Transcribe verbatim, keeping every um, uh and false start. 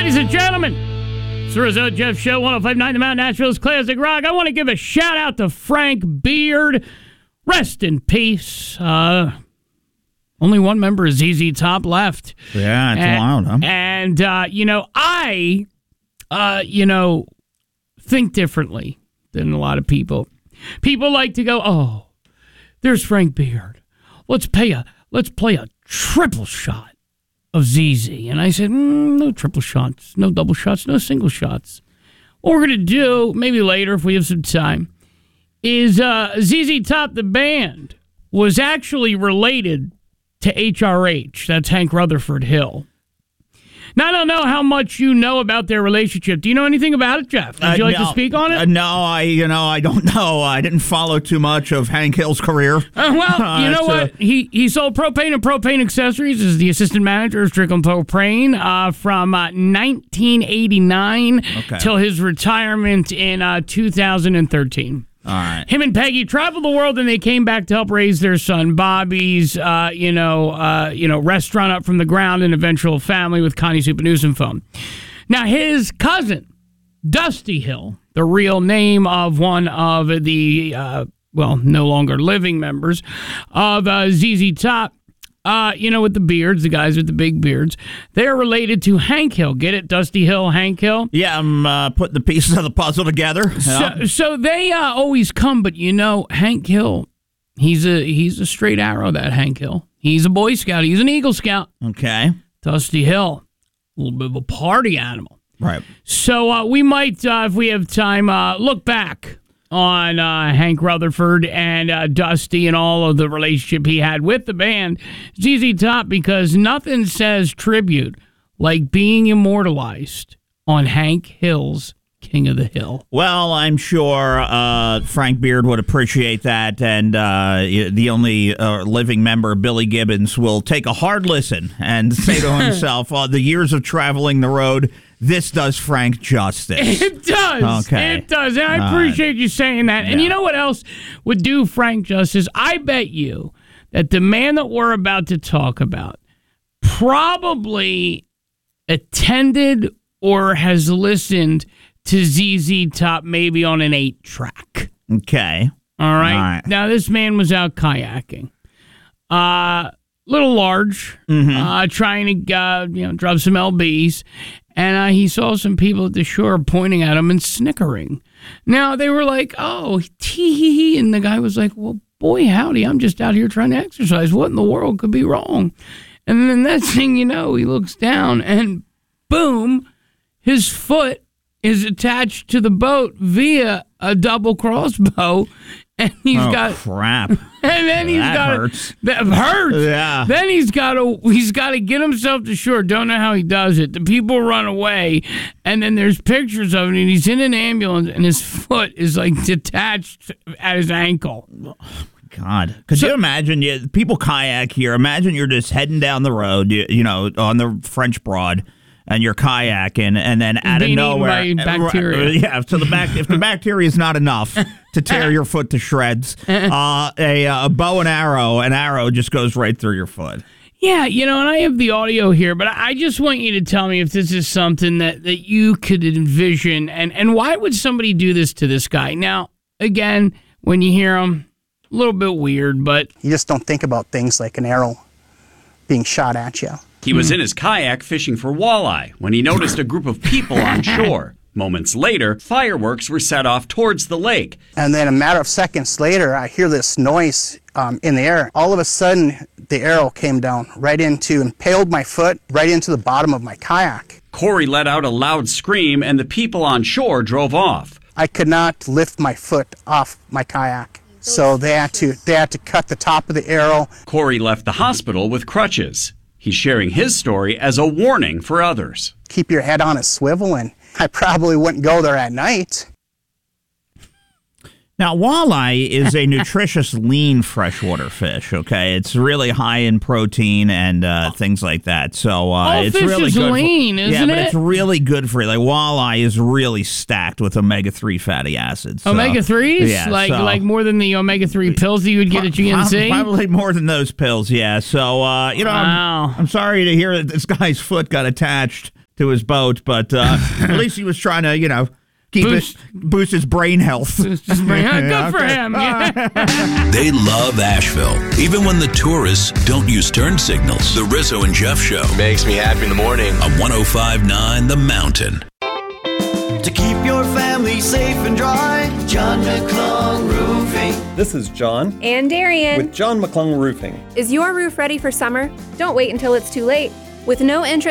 Ladies and gentlemen, it's the Rizzo Jeff Show, one oh five point nine The Mountain, Nashville's Classic Rock. I want to give a shout out to Frank Beard. Rest in peace. Uh, only one member of Z Z Top left. Yeah, it's and, wild, huh? And, uh, you know, I, uh, you know, think differently than a lot of people. People like to go, oh, there's Frank Beard. Let's pay a, let's play a triple shot of Z Z. And I said, mm, no triple shots, no double shots, no single shots. What we're going to do, maybe later if we have some time, is uh, Z Z Top, the band, was actually related to H R H. That's Hank Rutherford Hill. Now, I don't know how much you know about their relationship. Do you know anything about it, Jeff? Would you uh, like no, to speak on it? Uh, no, I you know I don't know. I didn't follow too much of Hank Hill's career. Uh, well, you know what? Uh, he he sold propane and propane accessories as the assistant manager of Strickland Propane uh, from uh, nineteen eighty-nine okay. till his retirement in uh, two thousand thirteen. All right. Him and Peggy traveled the world, and they came back to help raise their son Bobby's, uh, you know, uh, you know, restaurant up from the ground, and eventual family with Connie Supernussenphone. Now, his cousin, Dusty Hill, the real name of one of the, uh, well, no longer living members of uh, Z Z Top, uh, you know, with the beards, the guys with the big beards, they're related to Hank Hill. Get it? Dusty Hill, Hank Hill? Yeah, I'm uh, putting the pieces of the puzzle together. Yeah. So, so they uh, always come, but you know, Hank Hill, he's a he's a straight arrow, that Hank Hill. He's a Boy Scout. He's an Eagle Scout. Okay. Dusty Hill, a little bit of a party animal. Right. So uh, we might, uh, if we have time, uh, look back on uh, Hank Rutherford and uh, Dusty and all of the relationship he had with the band Z Z Top, because nothing says tribute like being immortalized on Hank Hill's King of the Hill. Well, I'm sure uh, Frank Beard would appreciate that, and uh, the only uh, living member, Billy Gibbons, will take a hard listen and say to himself, oh, the years of traveling the road, this does Frank justice. It does. Okay. It does. And I appreciate uh, you saying that. And yeah. you know what else would do Frank justice? I bet you that the man that we're about to talk about probably attended or has listened to Z Z Top maybe on an eight track. Okay. All right. All right. Now, this man was out kayaking. Uh, little large, mm-hmm. uh, trying to uh, you know drop some L Bs. And uh, he saw some people at the shore pointing at him and snickering. Now, they were like, oh, tee-hee-hee. And the guy was like, well, boy, howdy, I'm just out here trying to exercise. What in the world could be wrong? And then the next thing you know, he looks down and boom, his foot is attached to the boat via a double crossbow. And he's oh, got crap. And then he's that got hurts. That hurts. Yeah. Then he's got to he's got to get himself to shore. Don't know how he does it. The people run away, and then there's pictures of it. And he's in an ambulance, and his foot is like detached at his ankle. Oh my God, could so, you imagine? You, people kayak here. Imagine you're just heading down the road, you, you know, on the French Broad. And you're kayaking, and then out of nowhere, eaten by bacteria. Yeah. So the back, if the bacteria is not enough to tear your foot to shreds, uh, a, a bow and arrow, an arrow just goes right through your foot. Yeah, you know, and I have the audio here, but I just want you to tell me if this is something that, that you could envision, and and why would somebody do this to this guy? Now, again, when you hear him, a little bit weird, but you just don't think about things like an arrow being shot at you. He was in his kayak fishing for walleye when he noticed a group of people on shore. Moments later, fireworks were set off towards the lake. And then a matter of seconds later, I hear this noise um, in the air. All of a sudden, the arrow came down right into, impaled my foot right into the bottom of my kayak. Corey let out a loud scream, and the people on shore drove off. I could not lift my foot off my kayak. So they had to they had to cut the top of the arrow. Corey left the hospital with crutches. He's sharing his story as a warning for others. Keep your head on a swivel, and I probably wouldn't go there at night. Now, walleye is a nutritious, lean freshwater fish, okay? It's really high in protein and uh, things like that. So uh, All it's fish really is good lean, for, isn't yeah, it? but it's really good for you. Like, walleye is really stacked with omega three fatty acids. So, omega threes? Yeah, like so, like more than the omega three pills that you would get at G N C? Probably more than those pills, yeah. So, uh, you know, wow. I'm, I'm sorry to hear that this guy's foot got attached to his boat, but uh, at least he was trying to, you know, keep Boost. it, boost his brain health. Good for Okay. him. Yeah. They love Asheville, even when the tourists don't use turn signals. The Rizzo and Jeff Show Makes me happy in the morning. on one oh five point nine The Mountain. To keep your family safe and dry, John McClung Roofing. This is John And Darian. with John McClung Roofing. Is your roof ready for summer? Don't wait until it's too late. With no interest